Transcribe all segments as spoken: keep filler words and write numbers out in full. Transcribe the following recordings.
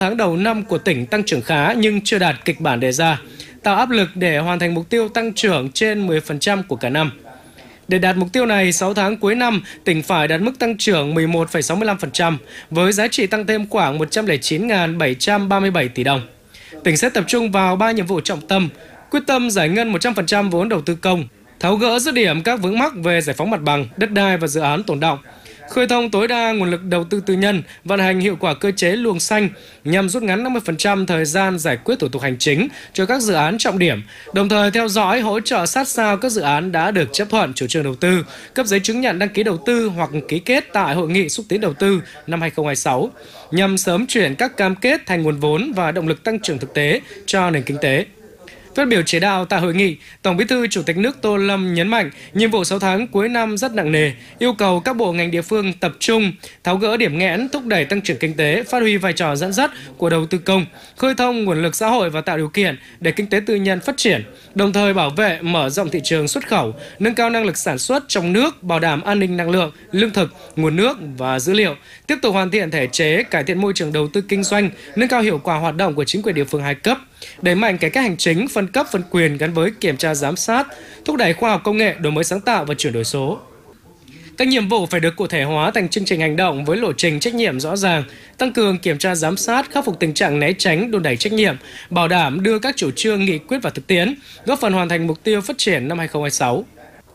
Tháng đầu năm của tỉnh tăng trưởng khá nhưng chưa đạt kịch bản đề ra, tạo áp lực để hoàn thành mục tiêu tăng trưởng trên mười phần trăm của cả năm. Để đạt mục tiêu này, sáu tháng cuối năm, tỉnh phải đạt mức tăng trưởng mười một phẩy sáu mươi lăm phần trăm với giá trị tăng thêm khoảng một trăm lẻ chín nghìn bảy trăm ba mươi bảy tỷ đồng. Tỉnh sẽ tập trung vào ba nhiệm vụ trọng tâm, quyết tâm giải ngân một trăm phần trăm vốn đầu tư công, tháo gỡ dứt điểm các vướng mắc về giải phóng mặt bằng, đất đai và dự án tồn đọng, khơi thông tối đa nguồn lực đầu tư tư nhân, vận hành hiệu quả cơ chế luồng xanh nhằm rút ngắn năm mươi phần trăm thời gian giải quyết thủ tục hành chính cho các dự án trọng điểm, đồng thời theo dõi hỗ trợ sát sao các dự án đã được chấp thuận chủ trương đầu tư, cấp giấy chứng nhận đăng ký đầu tư hoặc ký kết tại Hội nghị xúc tiến đầu tư năm hai không hai sáu, nhằm sớm chuyển các cam kết thành nguồn vốn và động lực tăng trưởng thực tế cho nền kinh tế. Phát biểu chỉ đạo tại hội nghị, Tổng Bí thư Chủ tịch nước Tô Lâm nhấn mạnh nhiệm vụ sáu tháng cuối năm rất nặng nề, yêu cầu các bộ ngành địa phương tập trung tháo gỡ điểm nghẽn, thúc đẩy tăng trưởng kinh tế, phát huy vai trò dẫn dắt của đầu tư công, khơi thông nguồn lực xã hội và tạo điều kiện để kinh tế tư nhân phát triển, đồng thời bảo vệ mở rộng thị trường xuất khẩu, nâng cao năng lực sản xuất trong nước, bảo đảm an ninh năng lượng, lương thực, nguồn nước và dữ liệu, tiếp tục hoàn thiện thể chế, cải thiện môi trường đầu tư kinh doanh, nâng cao hiệu quả hoạt động của chính quyền địa phương hai cấp, đẩy mạnh cải cách hành chính, phân cấp phân quyền gắn với kiểm tra giám sát, thúc đẩy khoa học công nghệ, đổi mới sáng tạo và chuyển đổi số. Các nhiệm vụ phải được cụ thể hóa thành chương trình hành động với lộ trình trách nhiệm rõ ràng, tăng cường kiểm tra giám sát, khắc phục tình trạng né tránh, đùn đẩy trách nhiệm, bảo đảm đưa các chủ trương nghị quyết vào thực tiễn, góp phần hoàn thành mục tiêu phát triển năm hai không hai sáu.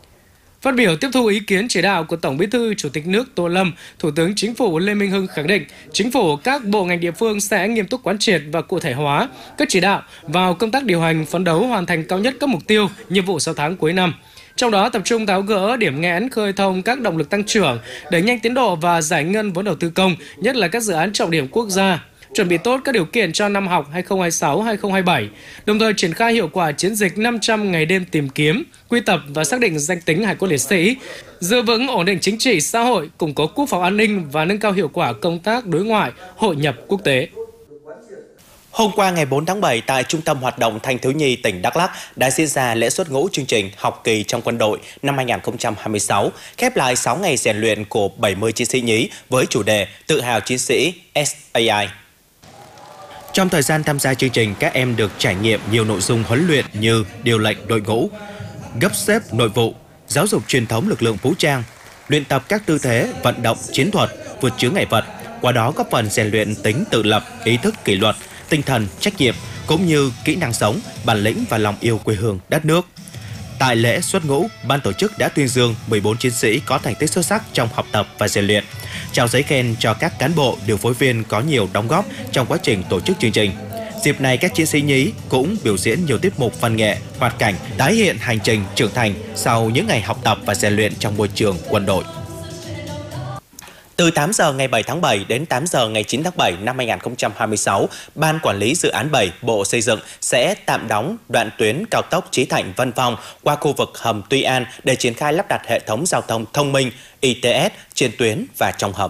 Phát biểu tiếp thu ý kiến chỉ đạo của Tổng Bí thư Chủ tịch nước Tô Lâm, Thủ tướng Chính phủ Lê Minh Hưng khẳng định Chính phủ, các bộ ngành địa phương sẽ nghiêm túc quán triệt và cụ thể hóa các chỉ đạo vào công tác điều hành, phấn đấu hoàn thành cao nhất các mục tiêu, nhiệm vụ sáu tháng cuối năm. Trong đó tập trung tháo gỡ điểm nghẽn, khơi thông các động lực tăng trưởng, đẩy nhanh tiến độ và giải ngân vốn đầu tư công, nhất là các dự án trọng điểm quốc gia, chuẩn bị tốt các điều kiện cho năm học hai không hai sáu hai không hai bảy, đồng thời triển khai hiệu quả chiến dịch năm trăm ngày đêm tìm kiếm, quy tập và xác định danh tính hải cốt liệt sĩ, giữ vững ổn định chính trị xã hội, củng cố quốc phòng an ninh và nâng cao hiệu quả công tác đối ngoại, hội nhập quốc tế. Hôm qua ngày bốn tháng bảy, tại Trung tâm Hoạt động Thanh thiếu nhi tỉnh Đắk Lắk đã diễn ra lễ xuất ngũ chương trình học kỳ trong quân đội năm hai không hai sáu, khép lại sáu ngày rèn luyện của bảy mươi chiến sĩ nhí với chủ đề Tự hào chiến sĩ ét a i. Trong thời gian tham gia chương trình, các em được trải nghiệm nhiều nội dung huấn luyện như điều lệnh đội ngũ, gấp xếp nội vụ, giáo dục truyền thống lực lượng vũ trang, luyện tập các tư thế, vận động, chiến thuật, vượt chướng ngại vật, qua đó góp phần rèn luyện tính tự lập, ý thức kỷ luật, tinh thần, trách nhiệm, cũng như kỹ năng sống, bản lĩnh và lòng yêu quê hương, đất nước. Tại lễ xuất ngũ, ban tổ chức đã tuyên dương mười bốn chiến sĩ có thành tích xuất sắc trong học tập và rèn luyện, trao giấy khen cho các cán bộ, điều phối viên có nhiều đóng góp trong quá trình tổ chức chương trình. Dịp này, các chiến sĩ nhí cũng biểu diễn nhiều tiết mục văn nghệ, hoạt cảnh, tái hiện hành trình trưởng thành sau những ngày học tập và rèn luyện trong môi trường quân đội. Từ tám giờ ngày bảy tháng bảy đến tám giờ ngày chín tháng bảy năm hai không hai sáu, Ban Quản lý Dự án bảy Bộ Xây dựng sẽ tạm đóng đoạn tuyến cao tốc Chí Thạnh - Vân Phong qua khu vực hầm Tuy An để triển khai lắp đặt hệ thống giao thông thông minh i tê ét trên tuyến và trong hầm.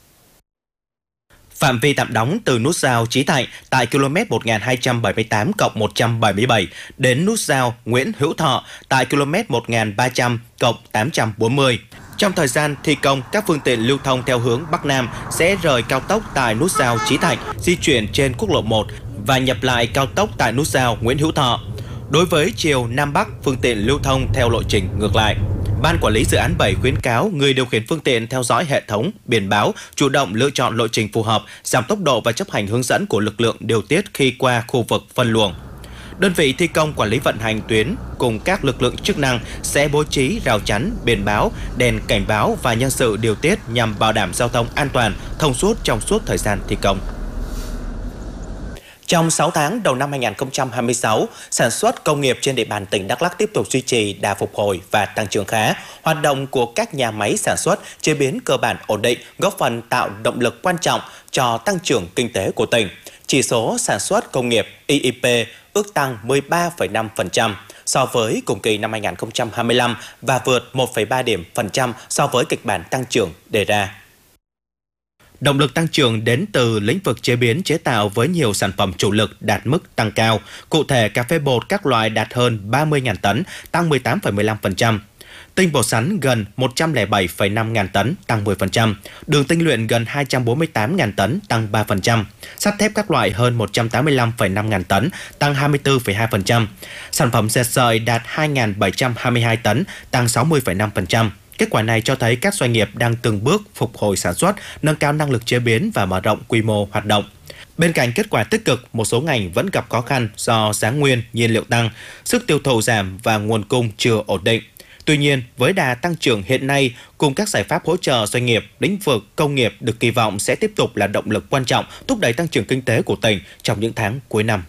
Phạm vi tạm đóng từ nút giao Chí Thạnh tại km một nghìn hai trăm bảy mươi tám cộng một trăm bảy mươi bảy đến nút giao Nguyễn Hữu Thọ tại km một nghìn ba trăm cộng tám trăm bốn mươi. Trong thời gian thi công, các phương tiện lưu thông theo hướng Bắc Nam sẽ rời cao tốc tại nút giao Chí Thạnh, di chuyển trên quốc lộ một và nhập lại cao tốc tại nút giao Nguyễn Hữu Thọ. Đối với chiều Nam Bắc, phương tiện lưu thông theo lộ trình ngược lại. Ban Quản lý Dự án bảy khuyến cáo người điều khiển phương tiện theo dõi hệ thống, biển báo, chủ động lựa chọn lộ trình phù hợp, giảm tốc độ và chấp hành hướng dẫn của lực lượng điều tiết khi qua khu vực phân luồng. Đơn vị thi công quản lý vận hành tuyến cùng các lực lượng chức năng sẽ bố trí rào chắn, biển báo, đèn cảnh báo và nhân sự điều tiết nhằm bảo đảm giao thông an toàn, thông suốt trong suốt thời gian thi công. Trong sáu tháng đầu năm hai không hai sáu, sản xuất công nghiệp trên địa bàn tỉnh Đắk Lắk tiếp tục duy trì đà phục hồi và tăng trưởng khá. Hoạt động của các nhà máy sản xuất, chế biến cơ bản ổn định, góp phần tạo động lực quan trọng cho tăng trưởng kinh tế của tỉnh. Chỉ số sản xuất công nghiệp i i pê ước tăng mười ba phẩy năm phần trăm so với cùng kỳ năm hai không hai lăm và vượt một phẩy ba điểm phần trăm so với kịch bản tăng trưởng đề ra. Động lực tăng trưởng đến từ lĩnh vực chế biến chế tạo với nhiều sản phẩm chủ lực đạt mức tăng cao. Cụ thể, cà phê bột các loại đạt hơn ba mươi nghìn tấn, tăng mười tám phẩy mười lăm phần trăm. Tinh bột sắn gần một trăm lẻ bảy phẩy năm ngàn tấn, tăng mười phần trăm. Đường tinh luyện gần hai trăm bốn mươi tám ngàn tấn, tăng ba phần trăm. Sắt thép các loại hơn một trăm tám mươi lăm phẩy năm ngàn tấn, tăng hai mươi tư phẩy hai phần trăm. Sản phẩm dệt sợi đạt hai nghìn bảy trăm hai mươi hai tấn, tăng sáu mươi phẩy năm phần trăm. Kết quả này cho thấy các doanh nghiệp đang từng bước phục hồi sản xuất, nâng cao năng lực chế biến và mở rộng quy mô hoạt động. Bên cạnh kết quả tích cực, một số ngành vẫn gặp khó khăn do giá nguyên, nhiên liệu tăng, sức tiêu thụ giảm và nguồn cung chưa ổn định. Tuy nhiên, với đà tăng trưởng hiện nay cùng các giải pháp hỗ trợ doanh nghiệp, lĩnh vực công nghiệp được kỳ vọng sẽ tiếp tục là động lực quan trọng thúc đẩy tăng trưởng kinh tế của tỉnh trong những tháng cuối năm.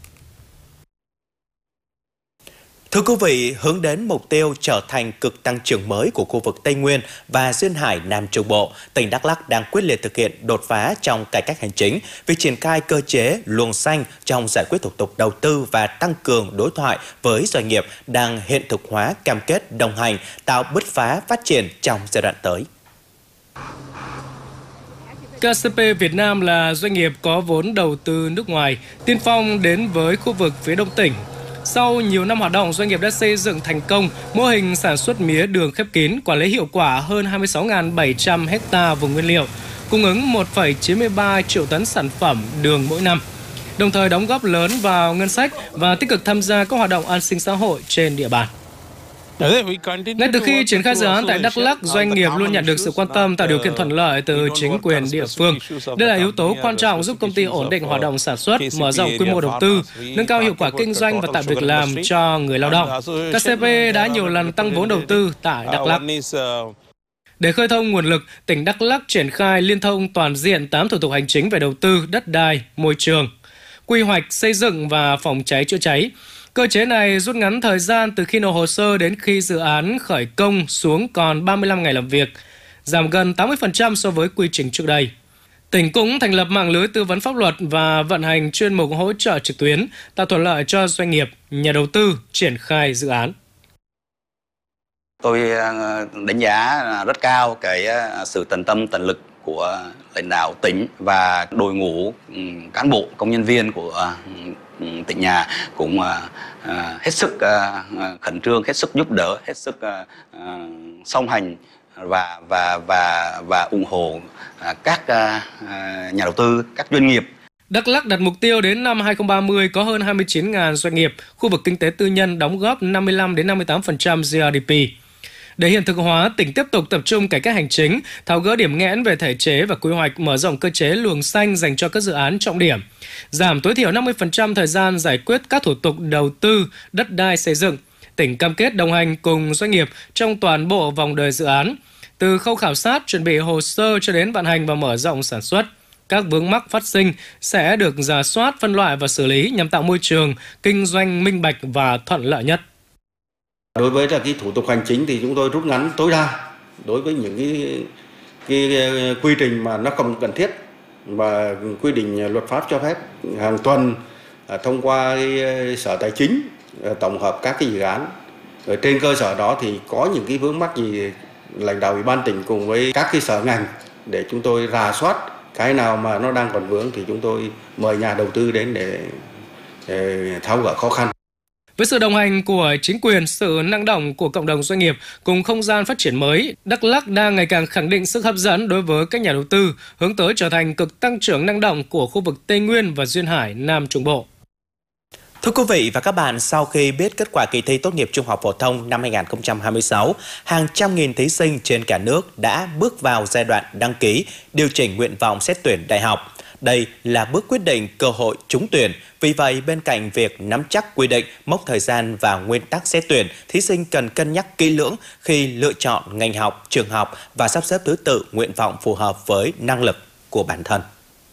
Thưa quý vị, hướng đến mục tiêu trở thành cực tăng trưởng mới của khu vực Tây Nguyên và Duyên Hải Nam Trung Bộ, tỉnh Đắk Lắk đang quyết liệt thực hiện đột phá trong cải cách hành chính, việc triển khai cơ chế luồng xanh trong giải quyết thủ tục đầu tư và tăng cường đối thoại với doanh nghiệp đang hiện thực hóa cam kết đồng hành, tạo bứt phá phát triển trong giai đoạn tới. ca xê pê Việt Nam là doanh nghiệp có vốn đầu tư nước ngoài, tiên phong đến với khu vực phía Đông tỉnh. Sau nhiều năm hoạt động, doanh nghiệp đã xây dựng thành công mô hình sản xuất mía đường khép kín, quản lý hiệu quả hơn hai mươi sáu nghìn bảy trăm ha vùng nguyên liệu, cung ứng một phẩy chín mươi ba triệu tấn sản phẩm đường mỗi năm, đồng thời đóng góp lớn vào ngân sách và tích cực tham gia các hoạt động an sinh xã hội trên địa bàn. Ngay từ khi triển khai dự án tại Đắk Lắk, doanh nghiệp luôn nhận được sự quan tâm, tạo điều kiện thuận lợi từ chính quyền địa phương. Đây là yếu tố quan trọng giúp công ty ổn định hoạt động sản xuất, mở rộng quy mô đầu tư, nâng cao hiệu quả kinh doanh và tạo việc làm cho người lao động. ca xê pê đã nhiều lần tăng vốn đầu tư tại Đắk Lắk. Để khơi thông nguồn lực, tỉnh Đắk Lắk triển khai liên thông toàn diện tám thủ tục hành chính về đầu tư, đất đai, môi trường, quy hoạch, xây dựng và phòng cháy chữa cháy. Cơ chế này rút ngắn thời gian từ khi nộp hồ sơ đến khi dự án khởi công xuống còn ba mươi lăm ngày làm việc, giảm gần tám mươi phần trăm so với quy trình trước đây. Tỉnh cũng thành lập mạng lưới tư vấn pháp luật và vận hành chuyên mục hỗ trợ trực tuyến, tạo thuận lợi cho doanh nghiệp, nhà đầu tư triển khai dự án. Tôi đánh giá rất cao cái sự tận tâm tận lực của lãnh đạo tỉnh và đội ngũ cán bộ công nhân viên của tỉnh nhà cũng hết sức khẩn trương, hết sức giúp đỡ, hết sức song hành và và và và ủng hộ các nhà đầu tư, các doanh nghiệp. Đắk Lắk đặt mục tiêu đến năm hai không ba không có hơn hai mươi chín nghìn doanh nghiệp, khu vực kinh tế tư nhân đóng góp năm mươi lăm đến năm mươi tám phần trăm giê đê pê. Để hiện thực hóa, tỉnh tiếp tục tập trung cải cách hành chính, tháo gỡ điểm nghẽn về thể chế và quy hoạch, mở rộng cơ chế luồng xanh dành cho các dự án trọng điểm, giảm tối thiểu năm mươi phần trăm thời gian giải quyết các thủ tục đầu tư, đất đai xây dựng. Tỉnh cam kết đồng hành cùng doanh nghiệp trong toàn bộ vòng đời dự án, từ khâu khảo sát, chuẩn bị hồ sơ cho đến vận hành và mở rộng sản xuất. Các vướng mắc phát sinh sẽ được rà soát, phân loại và xử lý nhằm tạo môi trường kinh doanh minh bạch và thuận lợi nhất. Đối với là cái thủ tục hành chính thì chúng tôi rút ngắn tối đa đối với những cái, cái, cái quy trình mà nó không cần thiết và quy định luật pháp cho phép hàng tuần thông qua cái Sở Tài chính tổng hợp các cái dự án. Ở trên cơ sở đó thì có những cái vướng mắc gì lãnh đạo Ủy ban tỉnh cùng với các cái sở ngành để chúng tôi rà soát cái nào mà nó đang còn vướng thì chúng tôi mời nhà đầu tư đến để, để tháo gỡ khó khăn. Với sự đồng hành của chính quyền, sự năng động của cộng đồng doanh nghiệp cùng không gian phát triển mới, Đắk Lắk đang ngày càng khẳng định sức hấp dẫn đối với các nhà đầu tư, hướng tới trở thành cực tăng trưởng năng động của khu vực Tây Nguyên và Duyên Hải Nam Trung Bộ. Thưa quý vị và các bạn, sau khi biết kết quả kỳ thi tốt nghiệp trung học phổ thông năm hai không hai sáu, hàng trăm nghìn thí sinh trên cả nước đã bước vào giai đoạn đăng ký, điều chỉnh nguyện vọng xét tuyển đại học. Đây là bước quyết định cơ hội trúng tuyển. Vì vậy, bên cạnh việc nắm chắc quy định, mốc thời gian và nguyên tắc xét tuyển, thí sinh cần cân nhắc kỹ lưỡng khi lựa chọn ngành học, trường học và sắp xếp thứ tự nguyện vọng phù hợp với năng lực của bản thân.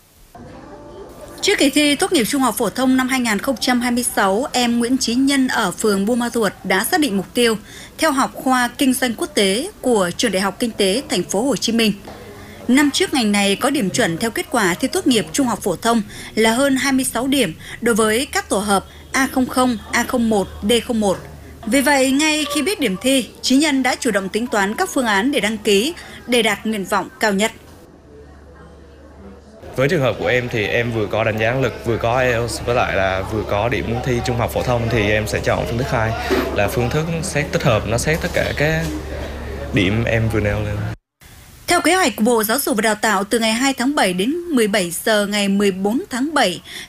Trước kỳ thi tốt nghiệp trung học phổ thông năm hai không hai sáu, em Nguyễn Chí Nhân ở phường Buôn Ma Thuột đã xác định mục tiêu theo học khoa Kinh doanh quốc tế của Trường Đại học Kinh tế Thành phố Hồ Chí Minh. Năm trước ngành này có điểm chuẩn theo kết quả thi tốt nghiệp trung học phổ thông là hơn hai mươi sáu điểm đối với các tổ hợp A không không, A không một, D không một. Vì vậy, ngay khi biết điểm thi, Chí Nhân đã chủ động tính toán các phương án để đăng ký để đạt nguyện vọng cao nhất. Với trường hợp của em thì em vừa có đánh giá năng lực, vừa có ai eo với lại là vừa có điểm thi trung học phổ thông thì em sẽ chọn phương thức hai là phương thức xét tích hợp, nó xét tất cả các điểm em vừa nêu lên. Theo kế hoạch của Bộ Giáo dục và Đào tạo, từ ngày hai tháng bảy đến mười bảy giờ ngày mười bốn tháng bảy,